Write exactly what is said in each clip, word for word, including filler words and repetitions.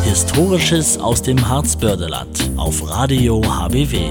Historisches aus dem Harzbördeland auf Radio H B W.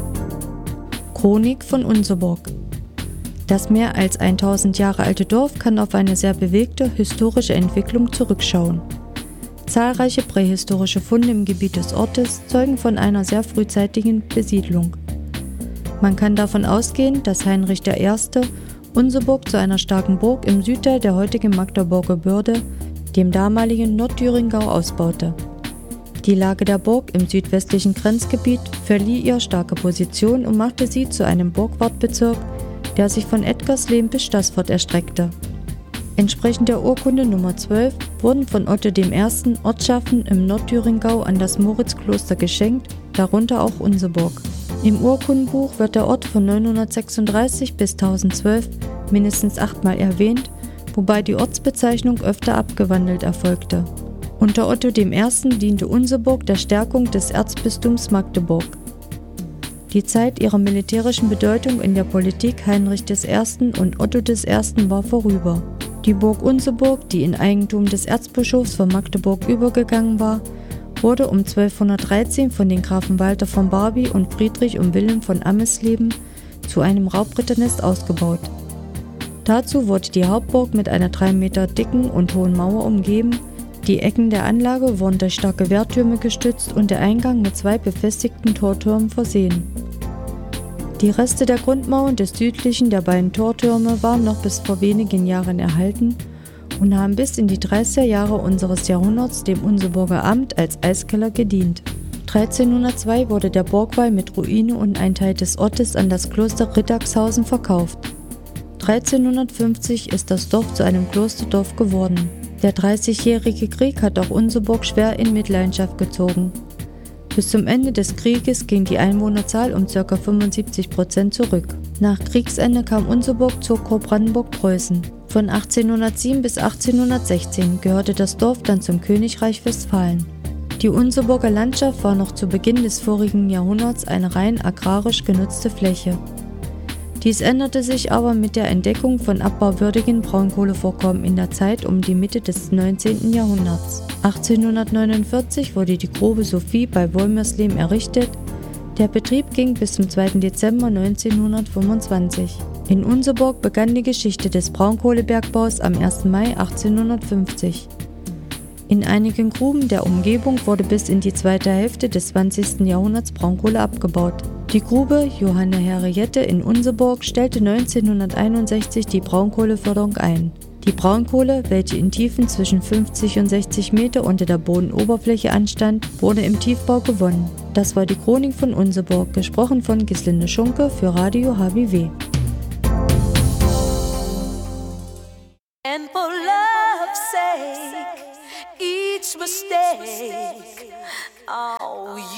Chronik von Unseburg. Das mehr als tausend Jahre alte Dorf kann auf eine sehr bewegte historische Entwicklung zurückschauen. Zahlreiche prähistorische Funde im Gebiet des Ortes zeugen von einer sehr frühzeitigen Besiedlung. Man kann davon ausgehen, dass Heinrich der Erste Unseburg zu einer starken Burg im Südteil der heutigen Magdeburger Börde, dem damaligen Nordthüringau, ausbaute. Die Lage der Burg im südwestlichen Grenzgebiet verlieh ihr starke Position und machte sie zu einem Burgwartbezirk, der sich von Edgarsleben bis Staßfurt erstreckte. Entsprechend der Urkunde Nummer zwölf wurden von Otto dem Ersten Ortschaften im Nordthüringau an das Moritzkloster geschenkt, darunter auch Unseburg. Im Urkundenbuch wird der Ort von neunhundertsechsunddreißig bis tausendzwölf mindestens achtmal erwähnt, wobei die Ortsbezeichnung öfter abgewandelt erfolgte. Unter Otto dem Ersten diente Unseburg der Stärkung des Erzbistums Magdeburg. Die Zeit ihrer militärischen Bedeutung in der Politik Heinrich des Ersten und Otto des Ersten war vorüber. Die Burg Unseburg, die in Eigentum des Erzbischofs von Magdeburg übergegangen war, wurde um zwölfhundertdreizehn von den Grafen Walter von Barby und Friedrich und Wilhelm von Ammesleben zu einem Raubritternest ausgebaut. Dazu wurde die Hauptburg mit einer drei Meter dicken und hohen Mauer umgeben. Die Ecken der Anlage wurden durch starke Wehrtürme gestützt und der Eingang mit zwei befestigten Tortürmen versehen. Die Reste der Grundmauern des südlichen der beiden Tortürme waren noch bis vor wenigen Jahren erhalten und haben bis in die dreißiger Jahre unseres Jahrhunderts dem Unseburger Amt als Eiskeller gedient. dreizehnhundertzwei wurde der Burgwall mit Ruine und ein Teil des Ortes an das Kloster Riddagshausen verkauft. dreizehnhundertfünfzig ist das Dorf zu einem Klosterdorf geworden. Der Dreißigjährige Krieg hat auch Unseburg schwer in Mitleidenschaft gezogen. Bis zum Ende des Krieges ging die Einwohnerzahl um ca. fünfundsiebzig Prozent zurück. Nach Kriegsende kam Unseburg zur Kurbrandburg-Preußen. Von achtzehnhundertsieben bis achtzehnhundertsechzehn gehörte das Dorf dann zum Königreich Westfalen. Die Unseburger Landschaft war noch zu Beginn des vorigen Jahrhunderts eine rein agrarisch genutzte Fläche. Dies änderte sich aber mit der Entdeckung von abbauwürdigen Braunkohlevorkommen in der Zeit um die Mitte des neunzehnten Jahrhunderts. achtzehnhundertneunundvierzig wurde die Grube Sophie bei Wolmersleben errichtet. Der Betrieb ging bis zum zweiten Dezember neunzehnhundertfünfundzwanzig. In Unseburg begann die Geschichte des Braunkohlebergbaus am ersten Mai achtzehnhundertfünfzig. In einigen Gruben der Umgebung wurde bis in die zweite Hälfte des zwanzigsten Jahrhunderts Braunkohle abgebaut. Die Grube Johanne Henriette in Unseburg stellte neunzehnhunderteinundsechzig die Braunkohleförderung ein. Die Braunkohle, welche in Tiefen zwischen fünfzig und sechzig Meter unter der Bodenoberfläche anstand, wurde im Tiefbau gewonnen. Das war die Chronik von Unseburg, gesprochen von Gislinde Schunke für Radio H B W. And for love's sake, each mistake, oh,